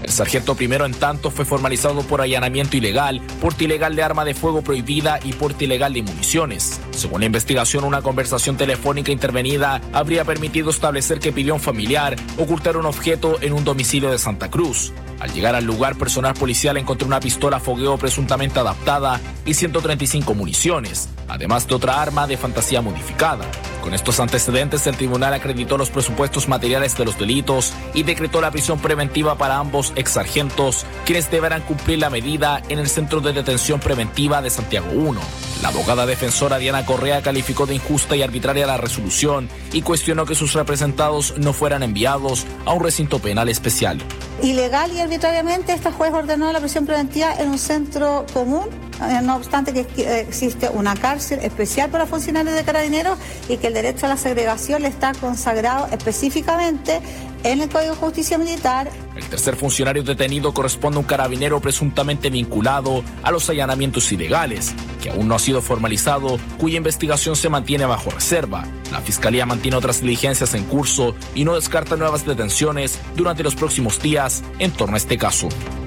El sargento primero, en tanto, fue formalizado por allanamiento ilegal, porte ilegal de arma de fuego prohibida y porte ilegal de municiones. Según la investigación, una conversación telefónica intervenida habría permitido establecer que pidió a un familiar ocultar un objeto en un domicilio de Santa Cruz. Al llegar al lugar, personal policial encontró una pistola fogueo presuntamente adaptada y 135 municiones, además de otra arma de fantasía modificada. Con estos antecedentes, el tribunal acreditó los presupuestos materiales de los delitos y decretó la prisión preventiva para ambos exsargentos, quienes deberán cumplir la medida en el Centro de Detención Preventiva de Santiago 1. La abogada defensora Diana Correa calificó de injusta y arbitraria la resolución y cuestionó que sus representados no fueran enviados a un recinto penal especial. Ilegal y arbitrariamente, esta juez ordenó la prisión preventiva en un centro común, no obstante que existe una cárcel especial para funcionarios de Carabineros y que el derecho a la segregación le está consagrado específicamente en el Código de Justicia Militar. El tercer funcionario detenido corresponde a un carabinero presuntamente vinculado a los allanamientos ilegales, que aún no ha sido formalizado, cuya investigación se mantiene bajo reserva. La Fiscalía mantiene otras diligencias en curso y no descarta nuevas detenciones durante los próximos días en torno a este caso.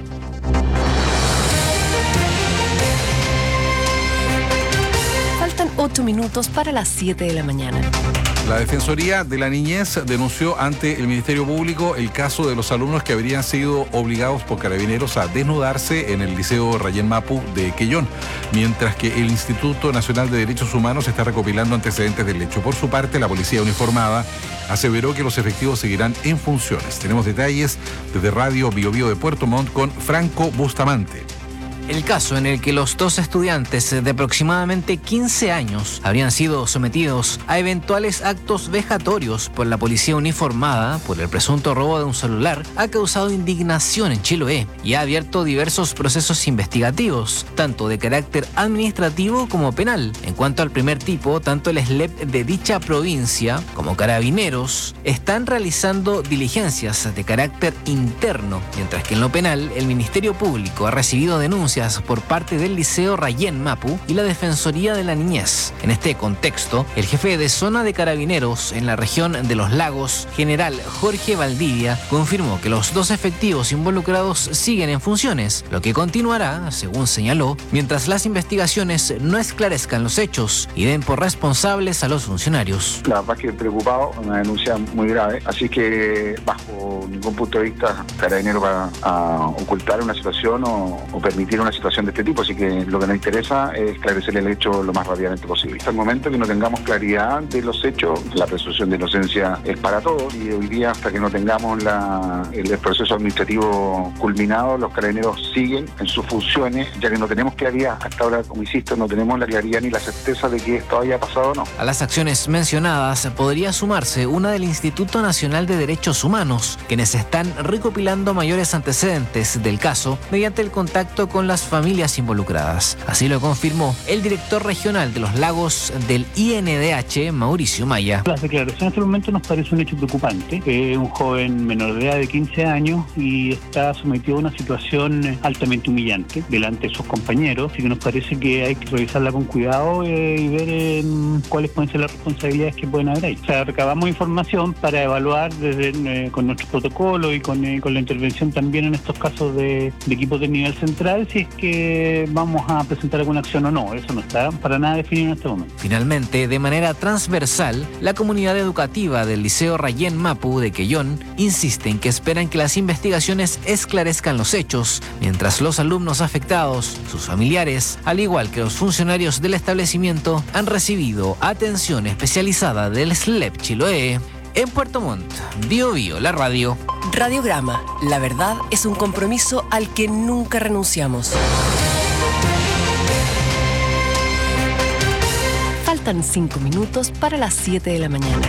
Faltan 8 minutos para las 7 de la mañana. La Defensoría de la Niñez denunció ante el Ministerio Público el caso de los alumnos que habrían sido obligados por Carabineros a desnudarse en el Liceo Rayén Mapu de Quellón, mientras que el Instituto Nacional de Derechos Humanos está recopilando antecedentes del hecho. Por su parte, la policía uniformada aseveró que los efectivos seguirán en funciones. Tenemos detalles desde Radio Bio Bio de Puerto Montt con Franco Bustamante. El caso en el que los dos estudiantes de aproximadamente 15 años habrían sido sometidos a eventuales actos vejatorios por la policía uniformada por el presunto robo de un celular ha causado indignación en Chiloé y ha abierto diversos procesos investigativos, tanto de carácter administrativo como penal. En cuanto al primer tipo, tanto el SLEP de dicha provincia como Carabineros están realizando diligencias de carácter interno, mientras que en lo penal el Ministerio Público ha recibido denuncias por parte del Liceo Rayén Mapu y la Defensoría de la Niñez. En este contexto, el jefe de zona de Carabineros en la región de Los Lagos, general Jorge Valdivia, confirmó que los dos efectivos involucrados siguen en funciones, lo que continuará, según señaló, mientras las investigaciones no esclarezcan los hechos y den por responsables a los funcionarios. La verdad que preocupado, una denuncia muy grave, así que bajo ningún punto de vista Carabineros va a ocultar una situación o permitir una situación de este tipo, así que lo que nos interesa es esclarecer el hecho lo más rápidamente posible. Hasta el momento que no tengamos claridad de los hechos, la presunción de inocencia es para todos y hoy día hasta que no tengamos el proceso administrativo culminado, los Carabineros siguen en sus funciones, ya que no tenemos claridad. Hasta ahora, como insisto, no tenemos la claridad ni la certeza de que esto haya pasado o no. A las acciones mencionadas podría sumarse una del Instituto Nacional de Derechos Humanos, quienes están recopilando mayores antecedentes del caso mediante el contacto con las familias involucradas. Así lo confirmó el director regional de Los Lagos del INDH, Mauricio Maya. Las declaraciones hasta el momento nos parece un hecho preocupante. Un joven menor de edad de 15 años y está sometido a una situación altamente humillante delante de sus compañeros, así que nos parece que hay que revisarla con cuidado y ver cuáles pueden ser las responsabilidades que pueden haber ahí. O sea, recabamos información para evaluar con nuestro protocolo y con la intervención también en estos casos de equipos de nivel central, si es que vamos a presentar alguna acción o no. Eso no está para nada definido en este momento. Finalmente, de manera transversal, la comunidad educativa del Liceo Rayén Mapu de Quellón insiste en que esperan que las investigaciones esclarezcan los hechos, mientras los alumnos afectados, sus familiares, al igual que los funcionarios del establecimiento, han recibido atención especializada del SLEP Chiloé. En Puerto Montt, Bio Bio, la radio. Radiograma, la verdad es un compromiso al que nunca renunciamos. Faltan 5 minutos para las 7 de la mañana.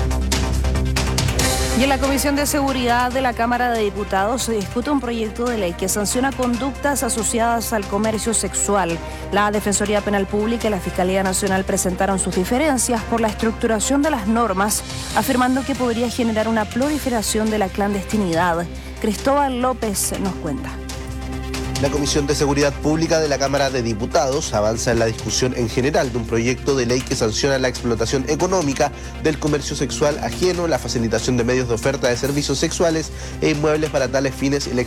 Y en la Comisión de Seguridad de la Cámara de Diputados se discute un proyecto de ley que sanciona conductas asociadas al comercio sexual. La Defensoría Penal Pública y la Fiscalía Nacional presentaron sus diferencias por la estructuración de las normas, afirmando que podría generar una proliferación de la clandestinidad. Cristóbal López nos cuenta. La Comisión de Seguridad Pública de la Cámara de Diputados avanza en la discusión en general de un proyecto de ley que sanciona la explotación económica del comercio sexual ajeno, la facilitación de medios de oferta de servicios sexuales e inmuebles para tales fines y la